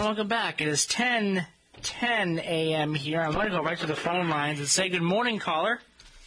welcome back. It is 10:10 a.m. here. I'm going to go right to the phone lines and say good morning, caller.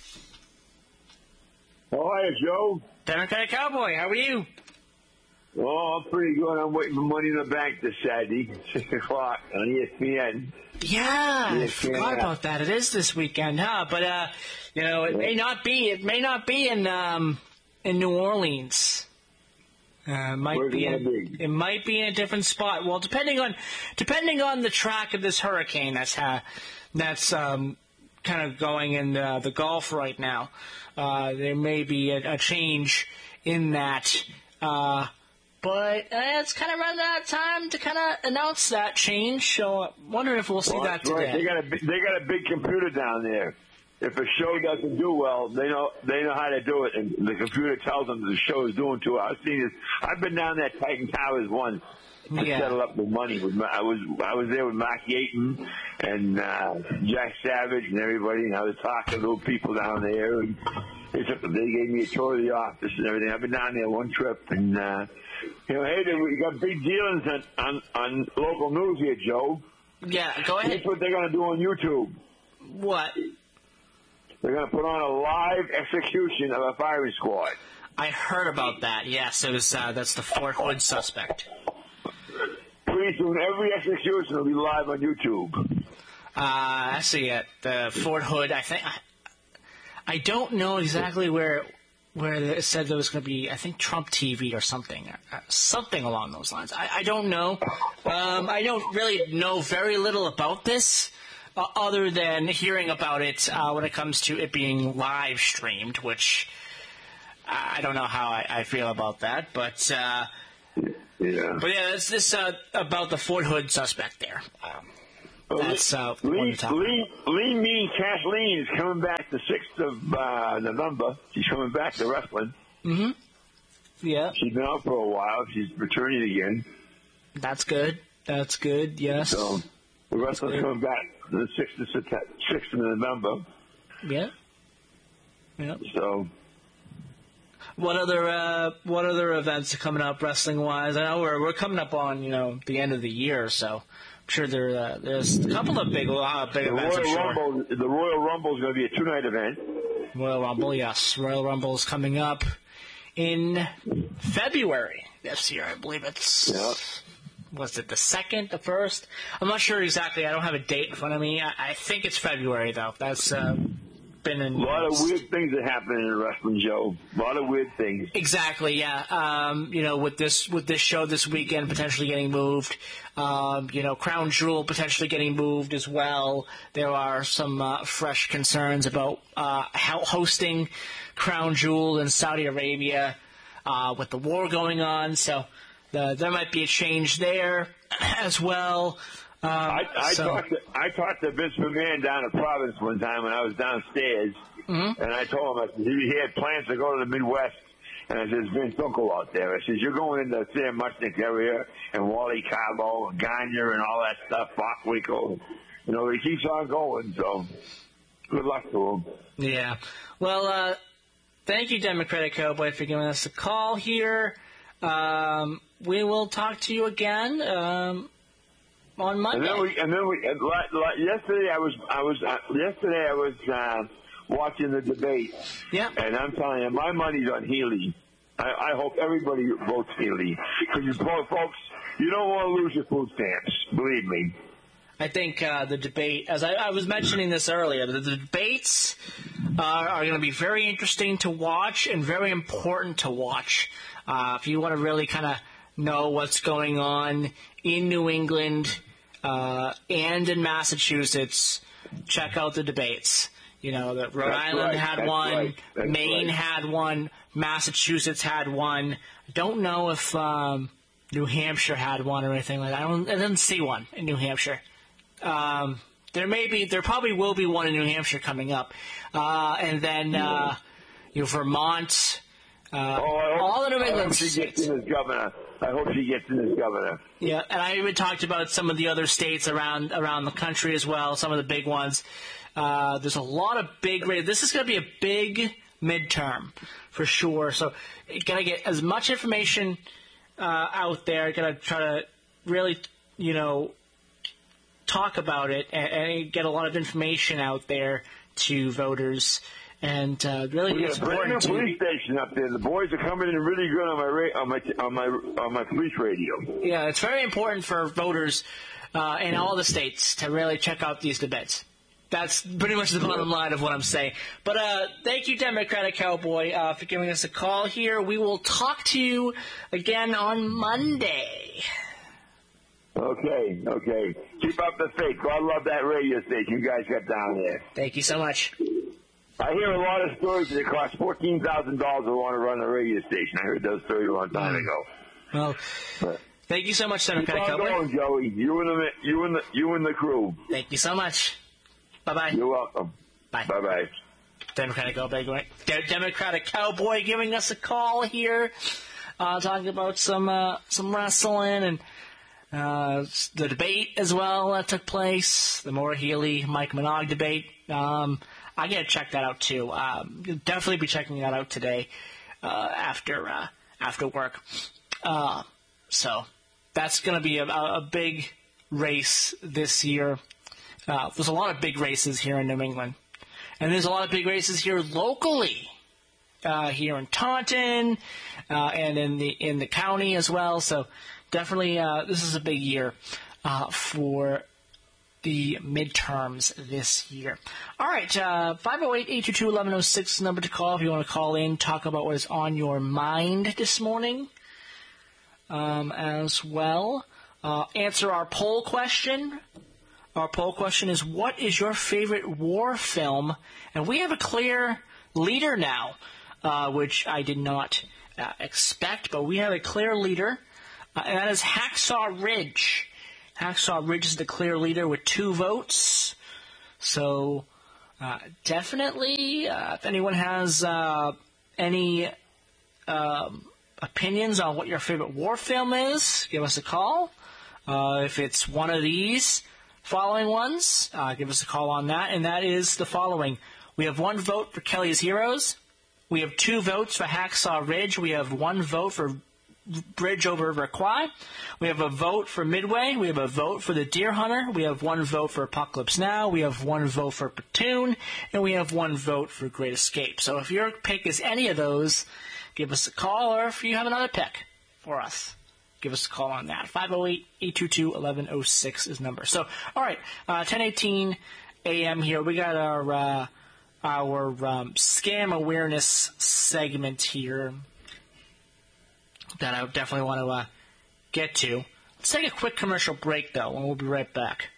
How are you, Joe? Democratic Cowboy, how are you? Oh, I'm pretty good. I'm waiting for Money in the Bank this Saturday, 6 o'clock on ESPN. Yeah, I ESPN. forgot about that. It is this weekend, huh? But it may not be. It may not be in New Orleans. It might be in a different spot. Well, depending on the track of this hurricane that's kind of going in the Gulf right now, there may be a change in that. But it's kind of run out of time to kind of announce that change. So I wonder if we'll see that today. Right. They got a big computer down there. If a show doesn't do well, they know how to do it, and the computer tells them the show is doing too well. I've been down there at Titan Towers once to settle up the money. I was there with Mark Yaton and Jack Savage and everybody, and I was talking to people down there, and they gave me a tour of the office and everything. I've been down there one trip, and hey, we got big dealings on local news here, Joe. Yeah, go ahead. Here's what they're going to do on YouTube. What? They're going to put on a live execution of a firing squad. I heard about that. Yes, it was. That's the Fort Hood suspect. Pretty soon, every execution will be live on YouTube. I see it. The Fort Hood. I think. I don't know exactly where it said there was going to be. I think Trump TV or something along those lines. I don't know. I don't really know very little about this. Other than hearing about it when it comes to it being live streamed, which I don't know how I feel about that, but it's this about the Fort Hood suspect there. That's Lee Mean Kathleen is coming back the 6th of November. She's coming back to wrestling. Mm-hmm. Yeah. She's been out for a while. She's returning again. That's good. Yes. So the wrestling's coming back the 6th of November. Yeah. So, what other events are coming up wrestling wise? I know we're coming up on the end of the year, so I'm sure there's a couple of big events. The Royal Rumble is going to be a 2-night event. Royal Rumble, yes. Royal Rumble is coming up in February this year. I believe it's. Yeah. Was it the 2nd, the 1st? I'm not sure exactly. I don't have a date in front of me. I think it's February, though. That's been in. A lot of weird things that happen in wrestling, Joe. A lot of weird things. Exactly, yeah. With this show this weekend potentially getting moved, Crown Jewel potentially getting moved as well. There are some fresh concerns about hosting Crown Jewel in Saudi Arabia with the war going on, so. There might be a change there as well. I talked to Vince McMahon down at Providence one time when I was downstairs, and I told him he had plans to go to the Midwest, and I said, Vince, don't go out there. I said, you're going into Sam Muchnick area and Wally Cabo and Gagne and all that stuff, Bockwinkel. He keeps on going, so good luck to him. Yeah. Well, thank you, Democratic Cowboy, for giving us a call here. We will talk to you again on Monday. And then yesterday I was watching the debate. Yeah. And I'm telling you, my money's on Healy. I hope everybody votes Healy because folks, you don't want to lose your food stamps. Believe me. I think the debate, as I was mentioning this earlier, the debates are going to be very interesting to watch and very important to watch. If you want to really kind of know what's going on in New England and in Massachusetts, check out the debates. That Rhode Island had one, Maine had one, Massachusetts had one. I don't know if New Hampshire had one or anything like that. I didn't see one in New Hampshire. There probably will be one in New Hampshire coming up, and then Vermont. All the New England states. I hope she gets in as governor. Yeah, and I even talked about some of the other states around the country as well, some of the big ones. There's a lot of big – this is going to be a big midterm for sure. So got to get as much information out there. Got to try to really talk about it and get a lot of information out there to voters. And really, it's important to police station up there. The boys are coming in really good on my police radio. Yeah, it's very important for voters in all the states to really check out these debates. That's pretty much the bottom line of what I'm saying. But thank you, Democratic Cowboy, for giving us a call here. We will talk to you again on Monday. Okay. Keep up the faith. God love that radio station you guys got down there. Thank you so much. I hear a lot of stories that it costs $14,000 to want to run a radio station. I heard those stories a long time ago. Well, thank you so much, Democratic Cowboy. Keep on going, Joey. You and the crew. Thank you so much. Bye-bye. You're welcome. Bye. Bye-bye. Democratic Cowboy giving us a call here, talking about some wrestling and the debate as well that took place, the Maura Healey, Mike Minogue debate. I got to check that out too. Definitely be checking that out today after work. So that's going to be a big race this year. There's a lot of big races here in New England, and there's a lot of big races here locally, here in Taunton, and in the county as well. So definitely, this is a big year for the midterms this year. All right, 508-822-1106 is the number to call if you want to call in, talk about what is on your mind this morning as well. Answer our poll question. Our poll question is, what is your favorite war film? And we have a clear leader now, which I did not expect, but we have a clear leader, and that is Hacksaw Ridge. Hacksaw Ridge is the clear leader with 2 votes. So definitely, if anyone has any opinions on what your favorite war film is, give us a call. If it's one of these following ones, give us a call on that. And that is the following. We have 1 vote for Kelly's Heroes. We have 2 votes for Hacksaw Ridge. We have 1 vote for Bridge over River Kwai. We have a vote for Midway. We have a vote for The Deer Hunter. We have 1 vote for Apocalypse Now. We have 1 vote for Platoon. And we have 1 vote for Great Escape. So if your pick is any of those, give us a call. Or if you have another pick for us, give us a call on that. 508-822-1106 is the number. So, all right, 10:18 a.m. here. We got our scam awareness segment here that I definitely want to get to. Let's take a quick commercial break, though, and we'll be right back.